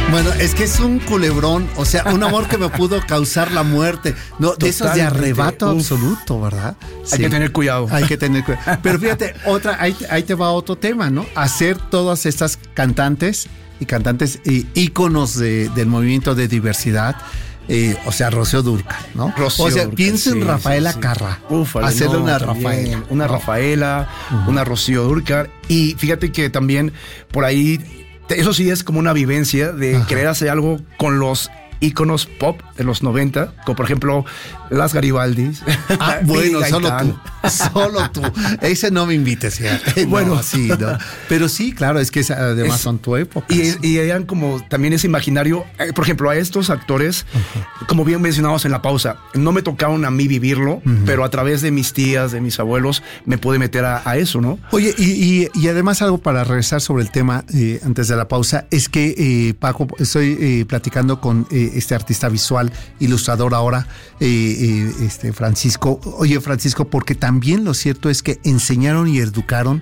Bueno, es que es un culebrón, o sea, un amor que me pudo causar la muerte. No, de esos de arrebato absoluto, ¿verdad? Hay que tener cuidado. Hay que tener cuidado. Pero fíjate, ahí te va otro tema, ¿no? Hacer todas estas cantantes íconos del movimiento de diversidad. O sea, Rocío Dúrcal, ¿no? Rocío o sea, Dúrcal, piensa en Rafaela Carrà. Hacerle una Rafaela. Una Rafaela, una Rocío Dúrcal. Y fíjate que también por ahí, eso sí es como una vivencia de querer hacer algo con los íconos pop de los 90, como por ejemplo las Garibaldis. Bueno, solo tú. Ese no me invites, ya. Bueno, sí, no. Pero sí, claro, es que además son tu época. Y eran como también ese imaginario, por ejemplo, a estos actores, como bien mencionamos en la pausa, no me tocaron a mí vivirlo, pero a través de mis tías, de mis abuelos, me pude meter a eso, ¿no? Oye, y además algo para regresar sobre el tema antes de la pausa, es que Paco, estoy platicando con este artista visual, ilustrador ahora, Francisco. Oye, Francisco, porque también lo cierto es que enseñaron y educaron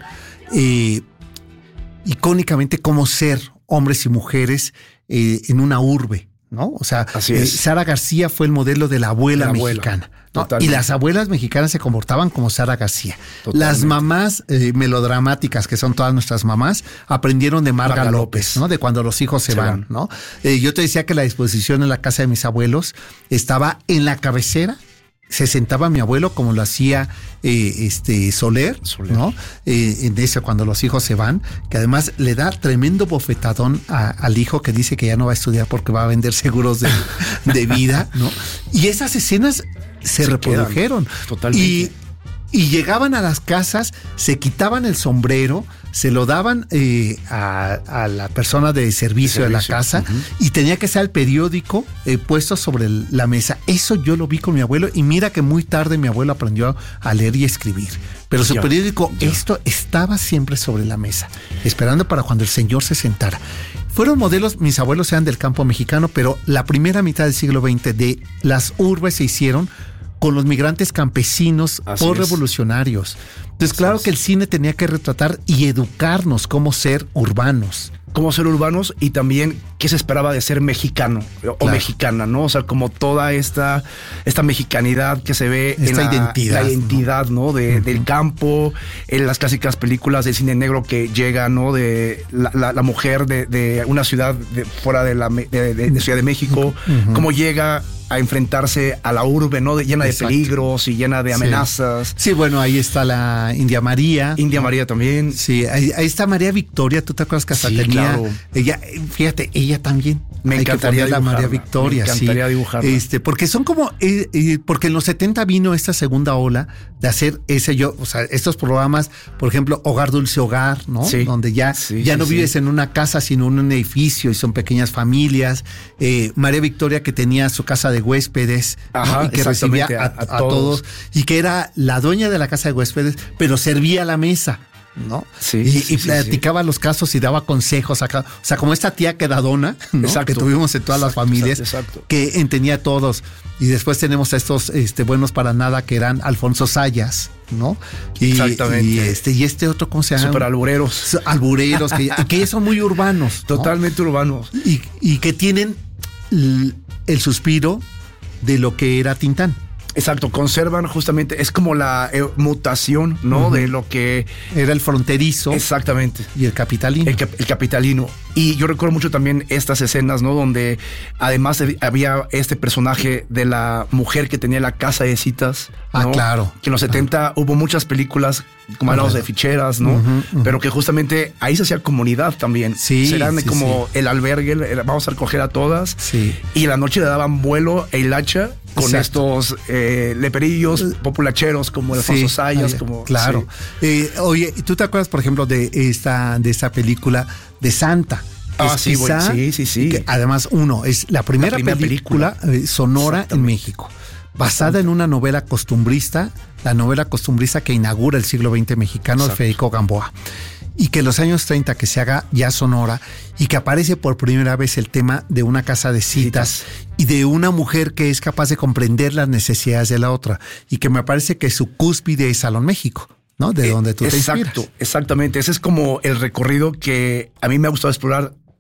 icónicamente cómo ser hombres y mujeres en una urbe, ¿no? O sea, Sara García fue el modelo de la abuela mexicana. ¿No? Y las abuelas mexicanas se comportaban como Sara García. Totalmente. Las mamás melodramáticas, que son todas nuestras mamás, aprendieron de Marga López, ¿no? De cuando los hijos se van, ¿no? Yo te decía que la disposición en la casa de mis abuelos estaba en la cabecera. Se sentaba mi abuelo como lo hacía Soler, ¿no? En eso, cuando los hijos se van, que además le da tremendo bofetadón al hijo que dice que ya no va a estudiar porque va a vender seguros de vida, ¿no? Y esas escenas se reprodujeron. Totalmente. Y llegaban a las casas, se quitaban el sombrero, se lo daban a la persona de servicio de la casa y tenía que ser el periódico puesto sobre la mesa. Eso yo lo vi con mi abuelo y mira que muy tarde mi abuelo aprendió a leer y escribir. Pero su periódico, esto estaba siempre sobre la mesa, esperando para cuando el señor se sentara. Fueron modelos, mis abuelos eran del campo mexicano, pero la primera mitad del siglo XX de las urbes se hicieron con los migrantes campesinos revolucionarios. Entonces, claro que el cine tenía que retratar y educarnos cómo ser urbanos. Cómo ser urbanos y también qué se esperaba de ser mexicano o mexicana, ¿no? O sea, como toda esta mexicanidad que se ve en la identidad, ¿no? Del campo, en las clásicas películas de cine negro que llega, ¿no? De la mujer de una ciudad fuera de Ciudad de México, cómo llega a enfrentarse a la urbe, ¿no? Llena de peligros y llena de amenazas. Sí, bueno, ahí está la India María. India María también. Sí, ahí está María Victoria. ¿Tú te acuerdas que hasta tenía? Claro. Ella, fíjate, ella también. Me encantaría la María Victoria. Me encantaría dibujarla. Porque son como, porque en los 70 vino esta segunda ola de hacer estos programas, por ejemplo, Hogar Dulce Hogar, ¿no? Sí. Donde ya no vives en una casa, sino en un edificio y son pequeñas familias. María Victoria, que tenía su casa de huéspedes, ¿no? Y que recibía a todos y que era la dueña de la casa de huéspedes, pero servía la mesa, ¿no? Y platicaba los casos y daba consejos acá. O sea, como esta tía quedadona, ¿no? Que tuvimos en todas las familias, que entendía a todos. Y después tenemos a estos buenos para nada que eran Alfonso Sayas, ¿no? Exactamente. Y este otro, ¿cómo se llama? Super albureros. Albureros, que son muy urbanos, ¿no? Totalmente urbanos. Y que tienen el suspiro de lo que era Tintán. Exacto, conservan justamente, es como la mutación, ¿no? De lo que era el fronterizo. Exactamente. Y el capitalino. El capitalino. Y yo recuerdo mucho también estas escenas, ¿no? Donde además había este personaje de la mujer que tenía la casa de citas, ¿no? Claro. Que en los 70 hubo muchas películas como hablamos de ficheras, ¿no? Pero que justamente ahí se hacía comunidad también. Serán como el albergue, vamos a recoger a todas. Y en la noche le daban vuelo e hilacha con estos leperillos populacheros como Alfonso Sayas. Claro. Oye, ¿tú te acuerdas, por ejemplo, de esta película de Santa? Sí. Que además, es la primera película sonora en México, basada en una novela costumbrista, la novela costumbrista que inaugura el siglo XX mexicano de Federico Gamboa. Y que en los años 30 que se haga ya sonora y que aparece por primera vez el tema de una casa de citas y de una mujer que es capaz de comprender las necesidades de la otra, y que me parece que su cúspide es Salón México, ¿no? De donde tú te inspiras. Exactamente. Ese es como el recorrido que a mí me ha gustado explorar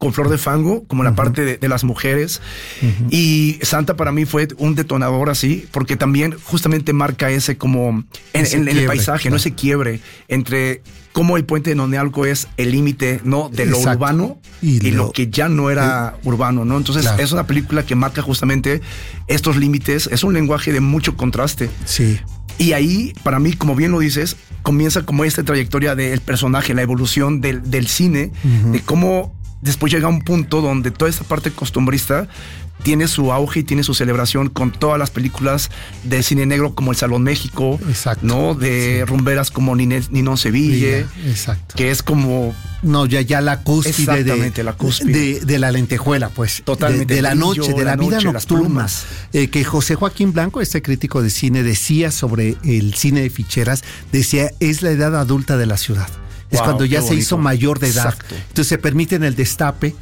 con Flor de Fango, como la parte de las mujeres. Y Santa para mí fue un detonador así, porque también justamente marca ese como en el paisaje, ¿no? Ese quiebre entre cómo el puente de Nonealco es el límite, ¿no? De lo urbano y lo que ya no era urbano, ¿no? Entonces es una película que marca justamente estos límites. Es un lenguaje de mucho contraste. Sí. Y ahí, para mí, como bien lo dices, comienza como esta trayectoria del personaje, la evolución del cine, de cómo después llega un punto donde toda esta parte costumbrista tiene su auge y tiene su celebración con todas las películas de cine negro como El Salón México, ¿no? De rumberas como Ninón Sevilla, que es como... No, ya la cúspide de la lentejuela, pues. Totalmente. De la noche, de la vida nocturna. Que José Joaquín Blanco, este crítico de cine, decía sobre el cine de ficheras, decía, es la edad adulta de la ciudad. Es cuando ya se hizo mayor de edad. Exacto. Entonces se permite en el destape,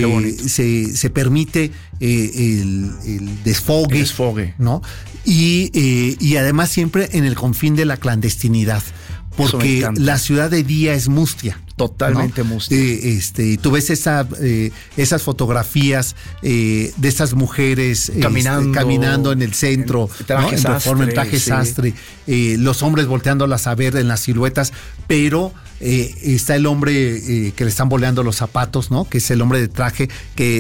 se permite el desfogue, ¿no? Y además siempre en el confín de la clandestinidad. Porque la ciudad de día es mustia. Totalmente, ¿no? Mustia. Tú ves esas fotografías de esas mujeres caminando en el centro, en traje sastre, los hombres volteándolas a ver en las siluetas, pero está el hombre que le están boleando los zapatos, ¿no? Que es el hombre de traje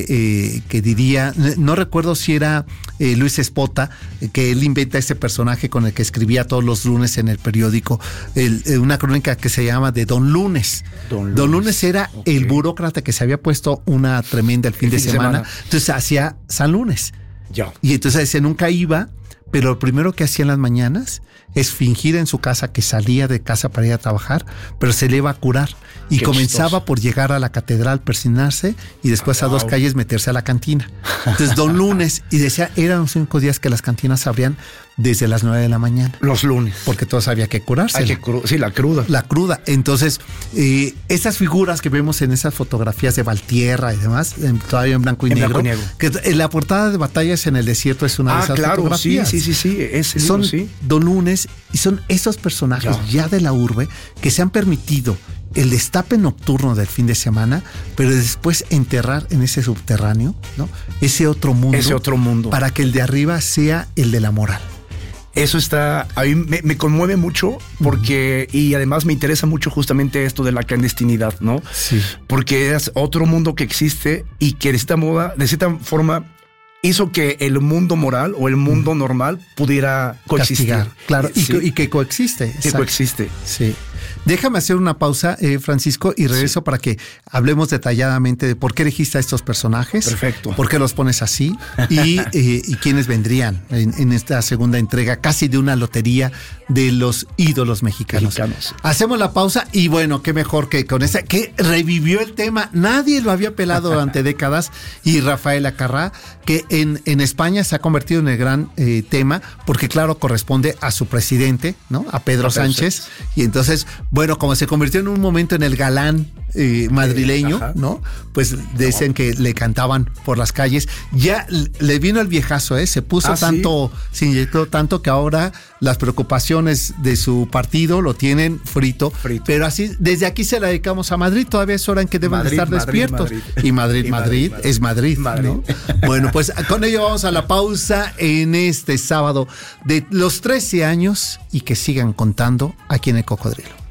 que diría, no recuerdo si era Luis Espota, que él inventa ese personaje con el que escribía todos los lunes en el periódico, una crónica que se llama de Don Lunes. Don Lunes era el burócrata que se había puesto una tremenda el fin de semana. Entonces hacía San Lunes. Y entonces ese nunca iba, pero lo primero que hacía en las mañanas es fingir en su casa que salía de casa para ir a trabajar, pero se le iba a curar. Y qué comenzaba chistoso. Por llegar a la catedral, persignarse y después a 2 calles meterse a la cantina. Entonces Don Lunes, y decía, eran los 5 días que las cantinas abrían desde las 9 de la mañana. Los lunes. Porque todos había que curarse. Sí, la cruda. La cruda. Entonces, esas figuras que vemos en esas fotografías de Valtierra y demás, todavía en blanco y negro. Que la portada de Batallas en el Desierto es una de esas fotografías. Sí. Son Don Lunes y son esos personajes ya de la urbe que se han permitido el destape nocturno del fin de semana, pero después enterrar en ese subterráneo, ¿no? Ese otro mundo. Para que el de arriba sea el de la moral. Eso a mí me conmueve mucho porque, y además me interesa mucho justamente esto de la clandestinidad, ¿no? Sí. Porque es otro mundo que existe y que de cierta forma hizo que el mundo moral o el mundo normal pudiera coexistir. Castigar, claro, y que coexiste. Que coexiste. Sí. Déjame hacer una pausa, Francisco, y regreso para que hablemos detalladamente de por qué elegiste a estos personajes. Perfecto. Por qué los pones así y quiénes vendrían en esta segunda entrega, casi de una lotería de los ídolos mexicanos. Hacemos la pausa y bueno, qué mejor que con esta, que revivió el tema. Nadie lo había pelado durante décadas, y Rafael Acarrá, que en España se ha convertido en el gran tema, porque claro, corresponde a su presidente, ¿no? A Pedro Sánchez. Y entonces, bueno, como se convirtió en un momento en el galán madrileño, ¿no? Pues dicen que le cantaban por las calles. Ya le vino el viejazo, se puso tanto, se inyectó tanto que ahora las preocupaciones de su partido lo tienen frito. Pero así, desde aquí se la dedicamos a Madrid. Todavía es hora en que deben estar despiertos. Y Madrid es Madrid, ¿no? Bueno, pues con ello vamos a la pausa en este sábado de los 13 años y que sigan contando aquí en El Cocodrilo.